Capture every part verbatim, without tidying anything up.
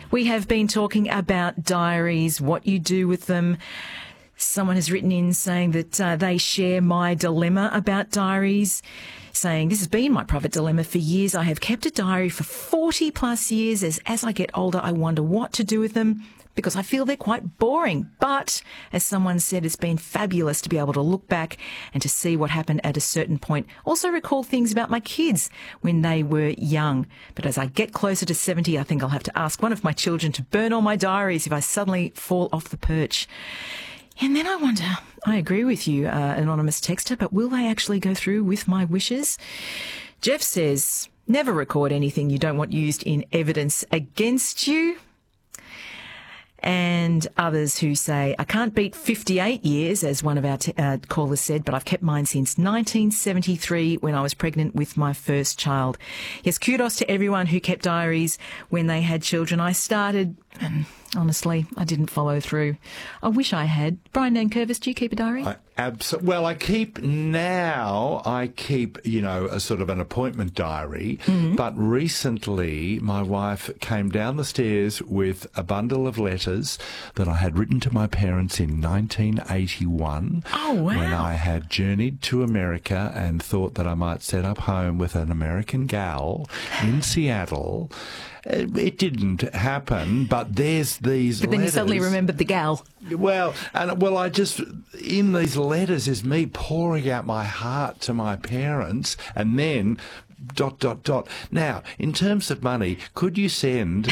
We have been talking about diaries, what you do with them. Someone has written in saying that uh, they share my dilemma about diaries, saying, this has been my private dilemma for years. I have kept a diary for forty plus years. As, as I get older, I wonder what to do with them because I feel they're quite boring. But as someone said, it's been fabulous to be able to look back and to see what happened at a certain point. Also recall things about my kids when they were young. But as I get closer to seventy, I think I'll have to ask one of my children to burn all my diaries if I suddenly fall off the perch. And then I wonder, I agree with you, uh, anonymous texter, but will they actually go through with my wishes? Jeff says, never record anything you don't want used in evidence against you. And others who say, I can't beat fifty-eight years, as one of our t- uh, callers said, but I've kept mine since nineteen seventy-three when I was pregnant with my first child. Yes, kudos to everyone who kept diaries when they had children. I started, and honestly, I didn't follow through. I wish I had. Brian Nankervis, do you keep a diary? I abso- well, I keep now, I keep, you know, a sort of an appointment diary. Mm-hmm. But recently, my wife came down the stairs with a bundle of letters that I had written to my parents in nineteen eighty-one. Oh, wow. When I had journeyed to America and thought that I might set up home with an American gal in Seattle. It didn't happen, but there's these But then letters. You suddenly remembered the gal. Well, and well, I just, in these letters is me pouring out my heart to my parents, and then dot, dot, dot. Now, in terms of money, could you send...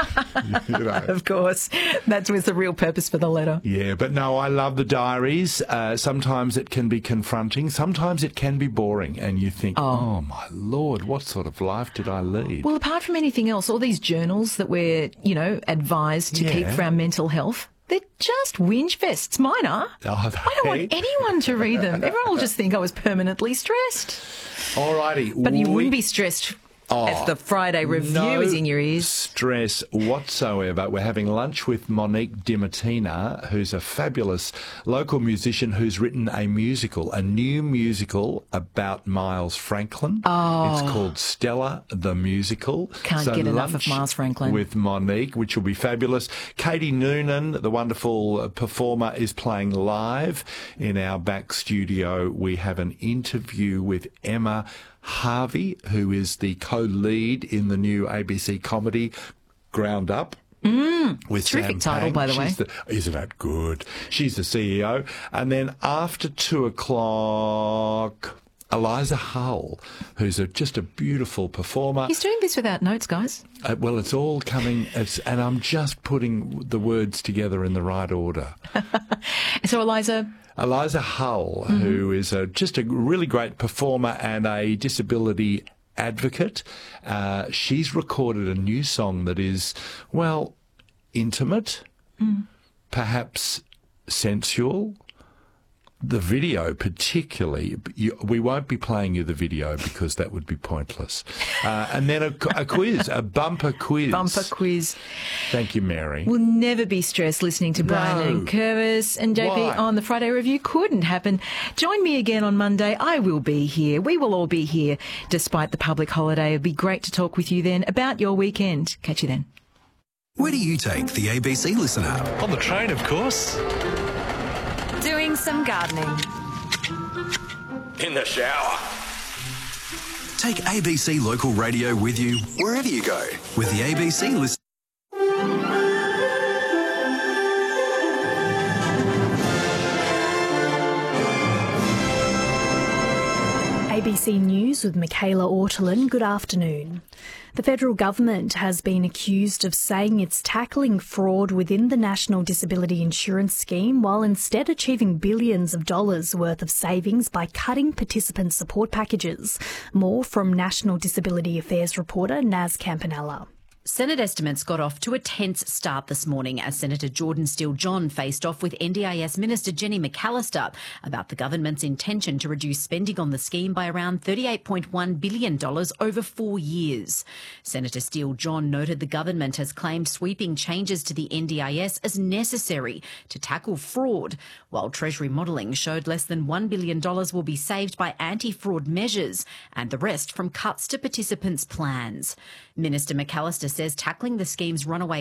you know. Of course. That was the real purpose for the letter. Yeah, but no, I love the diaries. Uh, sometimes it can be confronting. Sometimes it can be boring. And you think, oh. oh, my Lord, what sort of life did I lead? Well, apart from anything else, all these journals that we're, you know, advised to yeah. keep for our mental health, they're just whinge fests. Mine are. Oh, I don't want anyone to read them. Everyone will just think I was permanently stressed. All righty. But you wouldn't be stressed oh, if the Friday review no is in your ears. Stress whatsoever. We're having lunch with Monique Dimatina, who's a fabulous local musician who's written a musical, a new musical about Miles Franklin. Oh. It's called Stella the Musical. Can't so get enough of lunch Miles Franklin. with Monique, which will be fabulous. Katie Noonan, the wonderful performer, is playing live in our back studio. We have an interview with Emma Harvey, who is the co-lead in the new A B C comedy Ground Up. Mm, with terrific Sam title, Pang. by the She's way. The, isn't that good? She's the C E O. And then after two o'clock, Eliza Hull, who's a, just a beautiful performer. He's doing this without notes, guys. Uh, well, it's all coming, it's, and I'm just putting the words together in the right order. So, Eliza... Eliza Hull, mm-hmm. who is a, just a really great performer and a disability advocate. Uh, she's recorded a new song that is, well, intimate, mm. perhaps sensual. The video particularly, you, we won't be playing you the video because that would be pointless. Uh, and then a, a quiz, a bumper quiz. Bumper quiz. Thank you, Mary. We'll never be stressed listening to Brian no. Nankervis and J P Why? on the Friday Review. Couldn't happen. Join me again on Monday. I will be here. We will all be here despite the public holiday. It'd be great to talk with you then about your weekend. Catch you then. Where do you take the A B C Listen app? On the train, of course. Doing some gardening. In the shower. Take A B C Local Radio with you wherever you go with the A B C Listen. A B C News with Michaela Ortolin. Good afternoon. The federal government has been accused of saying it's tackling fraud within the National Disability Insurance Scheme while instead achieving billions of dollars worth of savings by cutting participant support packages. More from National Disability Affairs reporter Naz Campanella. Senate estimates got off to a tense start this morning as Senator Jordan Steele-John faced off with N D I S Minister Jenny McAllister about the government's intention to reduce spending on the scheme by around thirty-eight point one billion dollars over four years. Senator Steele-John noted the government has claimed sweeping changes to the N D I S as necessary to tackle fraud, while Treasury modelling showed less than one billion dollars will be saved by anti-fraud measures and the rest from cuts to participants' plans. Minister McAllister says tackling the scheme's runaway